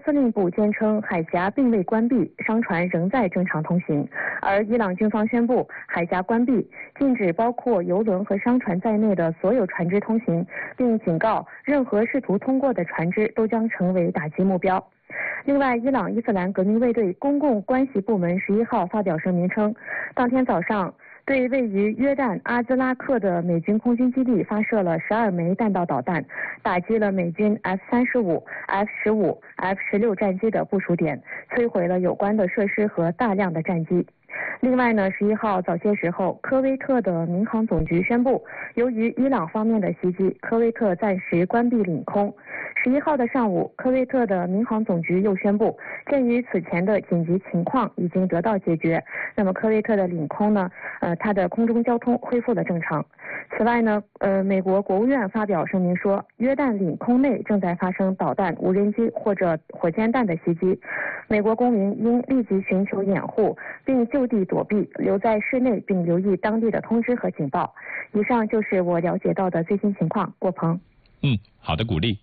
司令部坚称海峡并未关闭，商船仍在正常通行。而伊朗军方宣布海峡关闭，禁止包括油轮和商船在内的所有船只通行，并警告任何试图通过的船只都将成为打击目标。另外，伊朗伊斯兰革命卫队公共关系部门11号发表声明称，当天早上对位于约旦阿兹拉克的美军空军基地发射了12枚弹道导弹，打击了美军 F-35、F-15、F-16 战机的部署点，摧毁了有关的设施和大量的战机。另外呢，11号早些时候，科威特的民航总局宣布，由于伊朗方面的袭击，科威特暂时关闭领空。11号的上午，科威特的民航总局又宣布，鉴于此前的紧急情况已经得到解决，那么科威特的领空呢，它的空中交通恢复了正常。此外呢，美国国务院发表声明说，约旦领空内正在发生导弹、无人机或者火箭弹的袭击，美国公民应立即寻求掩护，并就地躲避，留在室内，并留意当地的通知和警报。以上就是我了解到的最新情况。郭鹏。 好的，鼓励。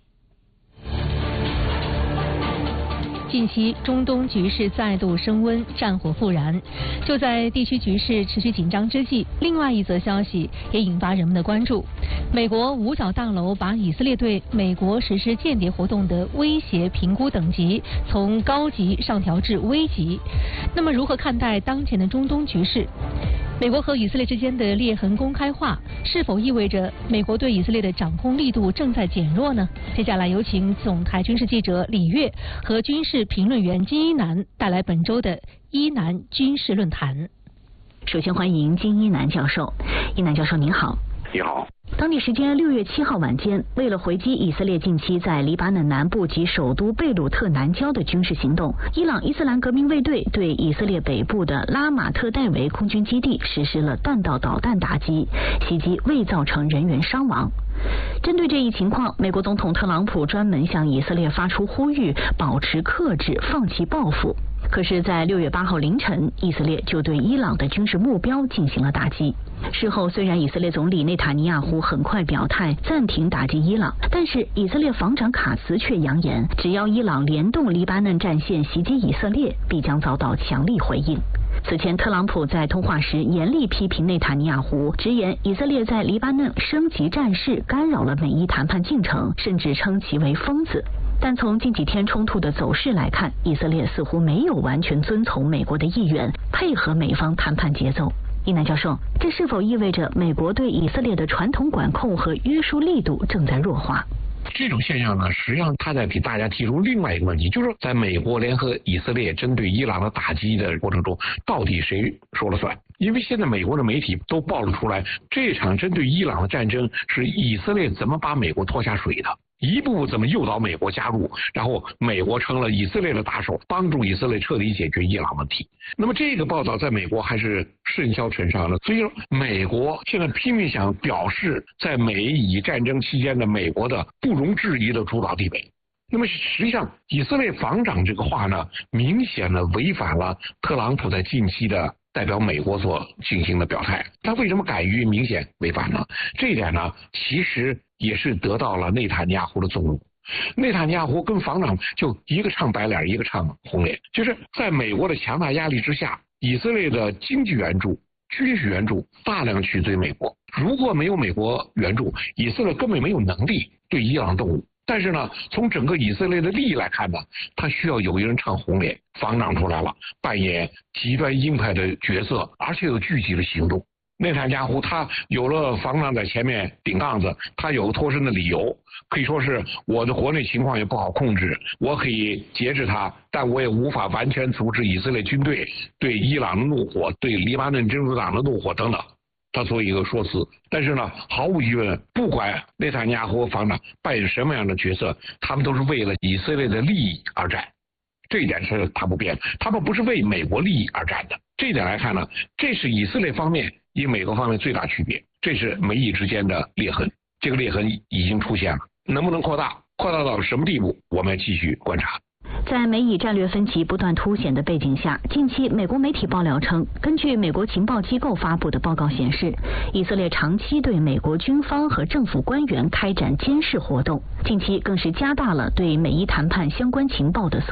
近期中东局势再度升温，战火复燃。就在地区局势持续紧张之际，另外一则消息也引发人们的关注。美国五角大楼把以色列对美国实施间谍活动的威胁评估等级从高级上调至危级。那么如何看待当前的中东局势？美国和以色列之间的裂痕公开化，是否意味着美国对以色列的掌控力度正在减弱呢？接下来有请总台军事记者李月和军事评论员金一南带来本周的伊南军事论坛。 首先欢迎金一南教授。一南教授您好。 你好。 当地时间6月7号晚间，为了回击以色列近期在黎巴嫩南部及首都贝鲁特南郊的军事行动，伊朗伊斯兰革命卫队对以色列北部的拉马特戴维空军基地实施了弹道导弹打击，袭击未造成人员伤亡。针对这一情况，美国总统特朗普专门向以色列发出呼吁，保持克制，放弃报复。可是，在6月8号凌晨，以色列就对伊朗的军事目标进行了打击。事后，虽然以色列总理内塔尼亚胡很快表态暂停打击伊朗，但是以色列防长卡茨却扬言，只要伊朗联动黎巴嫩战线袭击以色列，必将遭到强力回应。此前，特朗普在通话时严厉批评内塔尼亚胡，直言以色列在黎巴嫩升级战事，干扰了美伊谈判进程，甚至称其为疯子。但从近几天冲突的走势来看，以色列似乎没有完全遵从美国的意愿，配合美方谈判节奏。伊南教授，这是否意味着美国对以色列的传统管控和约束力度正在弱化？ 这种现象呢，实际上它在给大家提出另外一个问题，就是在美国联合以色列针对伊朗的打击的过程中，到底谁说了算？因为现在美国的媒体都暴露出来，这场针对伊朗的战争是以色列怎么把美国拖下水的，一步步怎么诱导美国加入，然后美国成了以色列的打手，帮助以色列彻底解决伊朗问题。那么这个报道在美国还是甚嚣尘上的，所以说美国现在拼命想表示在美以战争期间的美国的不容置疑的主导地位。那么实际上以色列防长这个话呢，明显的违反了特朗普在近期的代表美国所进行的表态。他为什么敢于明显违反呢？这一点呢，其实也是得到了内塔尼亚胡的纵容。内塔尼亚胡跟防长就一个唱白脸，一个唱红脸，就是在美国的强大压力之下，以色列的经济援助、军事援助大量取自于美国。如果没有美国援助，以色列根本没有能力对伊朗动武。但是呢，从整个以色列的利益来看呢，他需要有一人唱红脸，防长出来了，扮演极端鹰派的角色，而且有具体的行动。内塔尼亚胡他有了防长在前面顶杠子，他有脱身的理由，可以说是我的国内情况也不好控制，我可以节制他，但我也无法完全阻止以色列军队对伊朗的怒火，对黎巴嫩真主党的怒火等等。他做一个说辞，但是呢，毫无疑问，不管内塔尼亚胡防长扮演什么样的角色，他们都是为了以色列的利益而战，这一点是他不变的，他们不是为美国利益而战的。这一点来看呢，这是以色列方面与美国方面最大区别，这是美以之间的裂痕，这个裂痕已经出现了，能不能扩大到什么地步，我们要继续观察。 在美以战略分歧不断凸显的背景下，近期美国媒体爆料称，根据美国情报机构发布的报告显示，以色列长期对美国军方和政府官员开展监视活动，近期更是加大了对美伊谈判相关情报的